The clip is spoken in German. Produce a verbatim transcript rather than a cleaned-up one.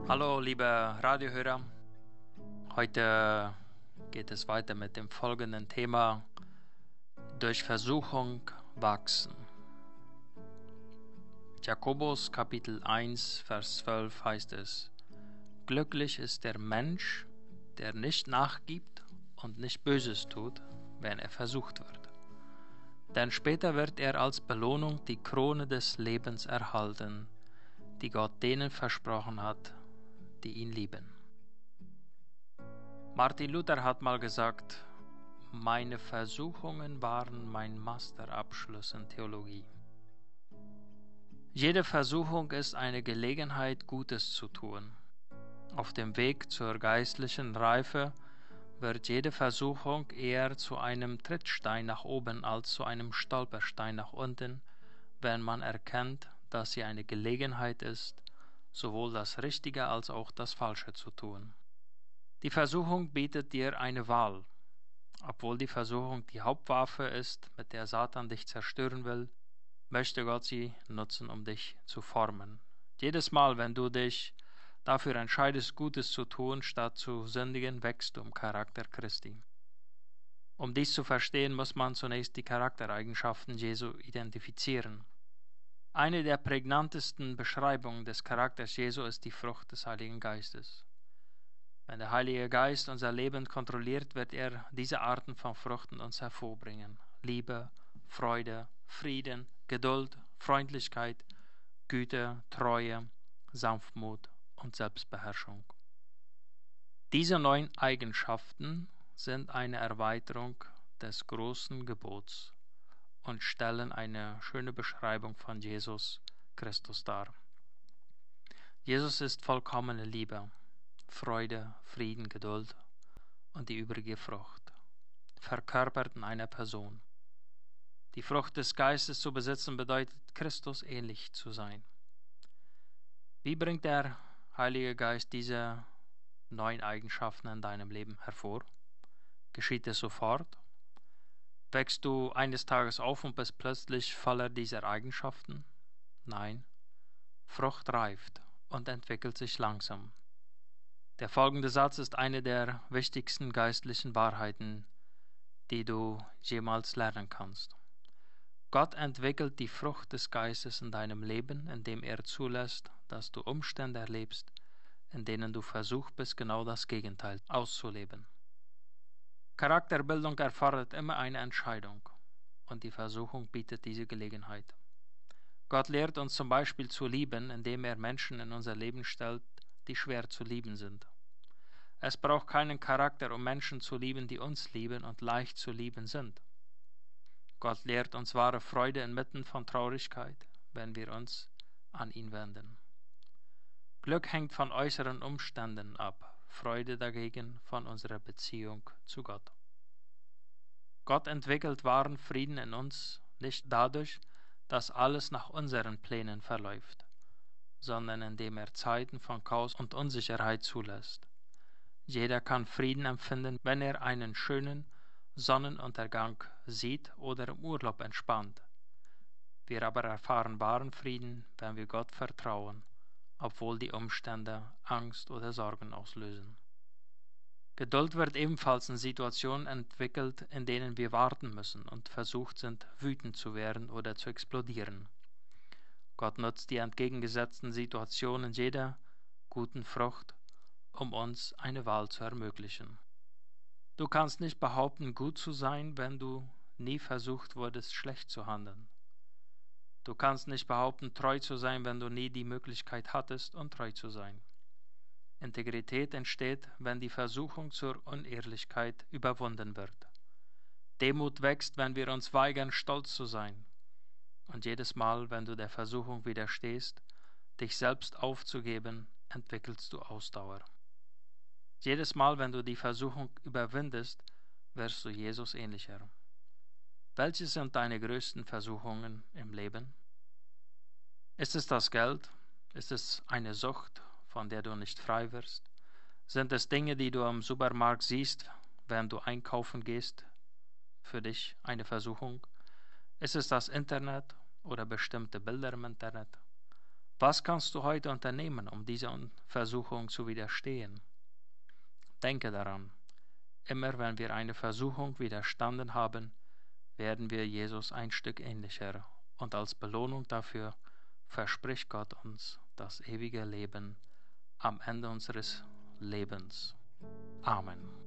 Hallo, liebe Radiohörer. Heute geht es weiter mit dem folgenden Thema: Durch Versuchung wachsen. Jakobus Kapitel eins, Vers zwölf heißt es: Glücklich ist der Mensch, der nicht nachgibt und nicht Böses tut, wenn er versucht wird. Denn später wird er als Belohnung die Krone des Lebens erhalten, die Gott denen versprochen hat, die ihn lieben. Martin Luther hat mal gesagt: Meine Versuchungen waren mein Masterabschluss in Theologie. Jede Versuchung ist eine Gelegenheit, Gutes zu tun. Auf dem Weg zur geistlichen Reife wird jede Versuchung eher zu einem Trittstein nach oben als zu einem Stolperstein nach unten, wenn man erkennt, dass sie eine Gelegenheit ist, sowohl das Richtige als auch das Falsche zu tun. Die Versuchung bietet dir eine Wahl. Obwohl die Versuchung die Hauptwaffe ist, mit der Satan dich zerstören will, möchte Gott sie nutzen, um dich zu formen. Jedes Mal, wenn du dich dafür entscheidest, Gutes zu tun, statt zu sündigen, wächst du im Charakter Christi. Um dies zu verstehen, muss man zunächst die Charaktereigenschaften Jesu identifizieren. Eine der prägnantesten Beschreibungen des Charakters Jesu ist die Frucht des Heiligen Geistes. Wenn der Heilige Geist unser Leben kontrolliert, wird er diese Arten von Frucht in uns hervorbringen: Liebe, Freude, Frieden, Geduld, Freundlichkeit, Güte, Treue, Sanftmut und Selbstbeherrschung. Diese neun Eigenschaften sind eine Erweiterung des großen Gebots und stellen eine schöne Beschreibung von Jesus Christus dar. Jesus ist vollkommene Liebe, Freude, Frieden, Geduld und die übrige Frucht, verkörpert in einer Person. Die Frucht des Geistes zu besitzen bedeutet, Christus ähnlich zu sein. Wie bringt der Heilige Geist diese neun Eigenschaften in deinem Leben hervor? Geschieht es sofort? Wächst du eines Tages auf und bist plötzlich voller dieser Eigenschaften? Nein, Frucht reift und entwickelt sich langsam. Der folgende Satz ist eine der wichtigsten geistlichen Wahrheiten, die du jemals lernen kannst. Gott entwickelt die Frucht des Geistes in deinem Leben, indem er zulässt, dass du Umstände erlebst, in denen du versucht bist, genau das Gegenteil auszuleben. Charakterbildung erfordert immer eine Entscheidung, und die Versuchung bietet diese Gelegenheit. Gott lehrt uns zum Beispiel zu lieben, indem er Menschen in unser Leben stellt, die schwer zu lieben sind. Es braucht keinen Charakter, um Menschen zu lieben, die uns lieben und leicht zu lieben sind. Gott lehrt uns wahre Freude inmitten von Traurigkeit, wenn wir uns an ihn wenden. Glück hängt von äußeren Umständen ab, Freude dagegen von unserer Beziehung zu Gott. Gott entwickelt wahren Frieden in uns nicht dadurch, dass alles nach unseren Plänen verläuft, sondern indem er Zeiten von Chaos und Unsicherheit zulässt. Jeder kann Frieden empfinden, wenn er einen schönen Sonnenuntergang sieht oder im Urlaub entspannt. Wir aber erfahren wahren Frieden, wenn wir Gott vertrauen, obwohl die Umstände Angst oder Sorgen auslösen. Geduld wird ebenfalls in Situationen entwickelt, in denen wir warten müssen und versucht sind, wütend zu werden oder zu explodieren. Gott nutzt die entgegengesetzten Situationen jeder guten Frucht, um uns eine Wahl zu ermöglichen. Du kannst nicht behaupten, gut zu sein, wenn du nie versucht wurdest, schlecht zu handeln. Du kannst nicht behaupten, treu zu sein, wenn du nie die Möglichkeit hattest, untreu zu sein. Integrität entsteht, wenn die Versuchung zur Unehrlichkeit überwunden wird. Demut wächst, wenn wir uns weigern, stolz zu sein. Und jedes Mal, wenn du der Versuchung widerstehst, dich selbst aufzugeben, entwickelst du Ausdauer. Jedes Mal, wenn du die Versuchung überwindest, wirst du Jesus ähnlicher. Welche sind deine größten Versuchungen im Leben? Ist es das Geld? Ist es eine Sucht, von der du nicht frei wirst? Sind es Dinge, die du am Supermarkt siehst, während du einkaufen gehst, für dich eine Versuchung? Ist es das Internet oder bestimmte Bilder im Internet? Was kannst du heute unternehmen, um dieser Versuchung zu widerstehen? Denke daran, immer wenn wir eine Versuchung widerstanden haben, werden wir Jesus ein Stück ähnlicher, und als Belohnung dafür verspricht Gott uns das ewige Leben am Ende unseres Lebens. Amen.